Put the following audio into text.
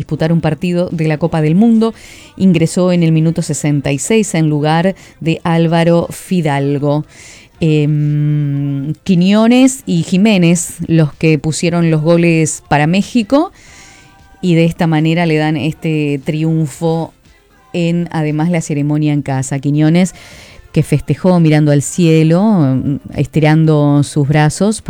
disputar un partido de la Copa del Mundo. Ingresó en el minuto 66 en lugar de Álvaro Fidalgo. Quiñones y Jiménez los que pusieron los goles para México y de esta manera le dan este triunfo en además la ceremonia en casa. Quiñones que festejó mirando al cielo, estirando sus brazos